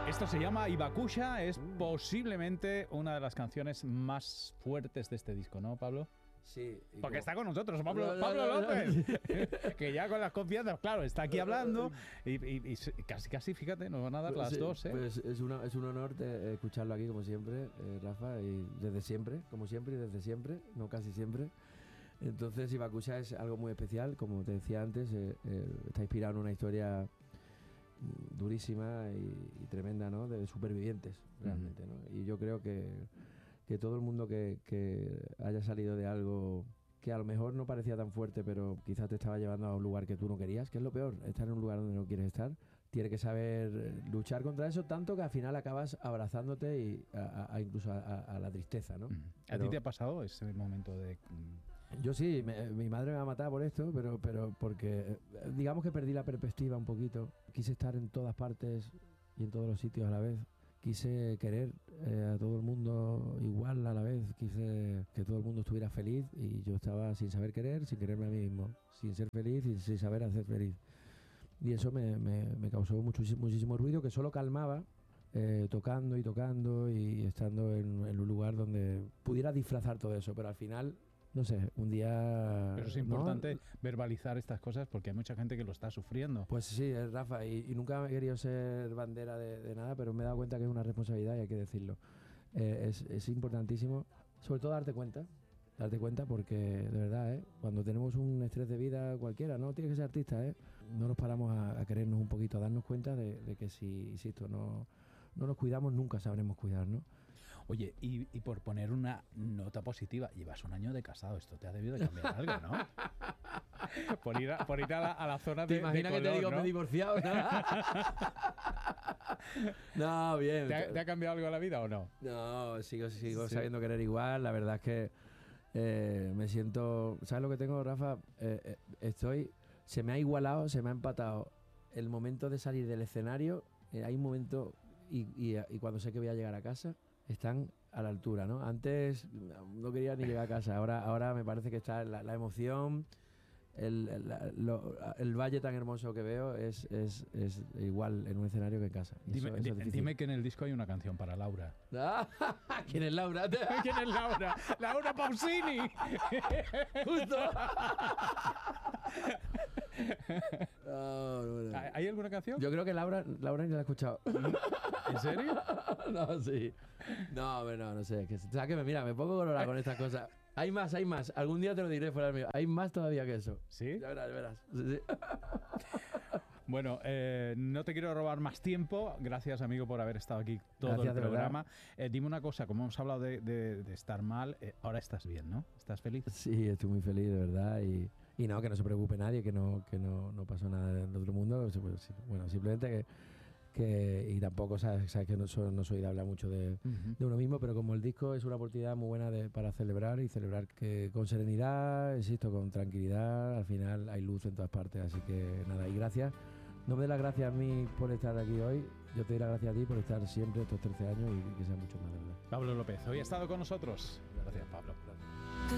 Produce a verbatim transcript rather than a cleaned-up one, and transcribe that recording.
Esto se llama Ibakusha, es posiblemente una de las canciones más fuertes de este disco, ¿no, Pablo? Sí. Porque como... está con nosotros, Pablo, no, no, Pablo no, no, López, no. que ya con las confianzas, claro, está aquí hablando y, y, y casi, casi, fíjate, nos van a dar Pues las sí, dos, ¿eh? Pues es, una, es un honor te, escucharlo aquí, como siempre, eh, Rafa, y desde siempre, como siempre y desde siempre, no casi siempre. Entonces, Ibakusha es algo muy especial, como te decía antes, eh, eh, está inspirado en una historia durísima y, y tremenda, ¿no? De supervivientes, realmente, ¿no? Y yo creo que, que todo el mundo que, que haya salido de algo que a lo mejor no parecía tan fuerte, pero quizás te estaba llevando a un lugar que tú no querías, que es lo peor, estar en un lugar donde no quieres estar, tiene que saber luchar contra eso, tanto que al final acabas abrazándote y a, a incluso a, a la tristeza, ¿no? ¿A Pero, ti te ha pasado ese momento de...? Yo sí, me, mi madre me va a matar por esto, pero, pero porque digamos que perdí la perspectiva un poquito. Quise estar en todas partes y en todos los sitios a la vez. Quise querer eh, a todo el mundo igual a la vez. Quise que todo el mundo estuviera feliz y yo estaba sin saber querer, sin quererme a mí mismo, sin ser feliz y sin saber hacer feliz. Y eso me, me, me causó mucho, muchísimo ruido que solo calmaba eh, tocando y tocando y estando en, en un lugar donde pudiera disfrazar todo eso, pero al final... No sé, un día... Pero es importante ¿no? verbalizar estas cosas porque hay mucha gente que lo está sufriendo. Pues sí, Rafa, y, y nunca he querido ser bandera de, de nada, pero me he dado cuenta que es una responsabilidad y hay que decirlo. Eh, es, es importantísimo, sobre todo darte cuenta, darte cuenta porque de verdad, ¿eh? Cuando tenemos un estrés de vida cualquiera, no tienes que ser artista, ¿eh? No nos paramos a, a querernos un poquito, a darnos cuenta de, de que si, insisto, no, no nos cuidamos, nunca sabremos cuidar, ¿no? Oye, y, y por poner una nota positiva, llevas un año de casado, esto te ha debido de cambiar algo, ¿no? Por ir a, por ir a, la, a la zona de, ¿Te imaginas de color, que te digo ¿no? me he divorciado? No, bien. ¿Te ha, ¿Te ha cambiado algo la vida o no? No, sigo, sigo Sí. sabiendo querer igual. La verdad es que eh, me siento... ¿Sabes lo que tengo, Rafa? Eh, eh, estoy... Se me ha igualado, se me ha empatado el momento de salir del escenario. Eh, hay un momento... Y, y, y cuando sé que voy a llegar a casa... Están a la altura, ¿no? Antes no quería ni llegar a casa, ahora, ahora me parece que está la, la emoción, el, el, lo, el valle tan hermoso que veo es, es, es igual en un escenario que en casa. Dime, eso, eso es dime que en el disco hay una canción para Laura. ¿Quién es Laura? ¿Quién es Laura? ¡Laura Pausini! ¡Justo! No, no, no. ¿Hay alguna canción? Yo creo que Laura, Laura ni la ha escuchado. ¿En serio? No, sí. No, no, no sé. Que, ¿sabes qué? Mira, me pongo colorado con estas cosas. Hay más, hay más. Algún día te lo diré fuera del mío. Hay más todavía que eso. ¿Sí? Ya verás, ya verás. Sí, sí. Bueno, eh, no te quiero robar más tiempo. Gracias, amigo, por haber estado aquí todo Gracias, el programa. Eh, dime una cosa, como hemos hablado de, de, de estar mal, eh, ahora estás bien, ¿no? ¿Estás feliz? Sí, estoy muy feliz, de verdad. Y, y no, que no se preocupe nadie, que no, que no, no pasó nada en otro mundo. Bueno, simplemente que... que y tampoco sabes, sabes que no soy, no soy de hablar mucho de, uh-huh. de uno mismo, pero como el disco es una oportunidad muy buena de, para celebrar y celebrar que con serenidad, insisto, con tranquilidad, al final hay luz en todas partes, así que nada, y gracias. No me dé las gracias a mí por estar aquí hoy, yo te doy las gracias a ti por estar siempre estos trece años y que sean muchos más, de verdad. Pablo López, hoy ha estado con nosotros. Gracias, Pablo. Gracias.